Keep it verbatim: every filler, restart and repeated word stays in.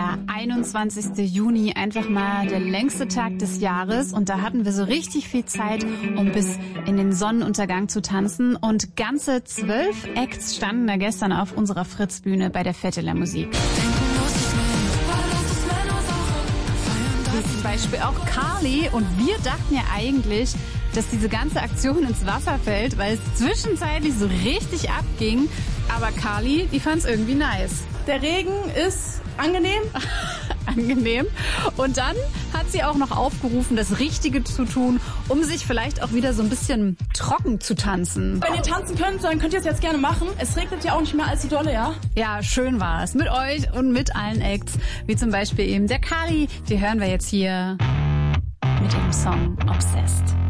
der einundzwanzigste Juni, einfach mal der längste Tag des Jahres. Und da hatten wir so richtig viel Zeit, um bis in den Sonnenuntergang zu tanzen. Und ganze zwölf Acts standen da gestern auf unserer Fritz-Bühne bei der Fête de la Musique. Wie zum Beispiel auch Carly. Und wir dachten ja eigentlich, dass diese ganze Aktion ins Wasser fällt, weil es zwischenzeitlich so richtig abging. Aber Carly, die fand es irgendwie nice. Der Regen ist angenehm. Angenehm. Und dann hat sie auch noch aufgerufen, das Richtige zu tun, um sich vielleicht auch wieder so ein bisschen trocken zu tanzen. Wenn ihr tanzen könnt, dann könnt ihr es jetzt gerne machen. Es regnet ja auch nicht mehr als die Dolle, ja? Ja, schön war es. Mit euch und mit allen Acts. Wie zum Beispiel eben der Carly. Die hören wir jetzt hier mit dem Song Obsessed.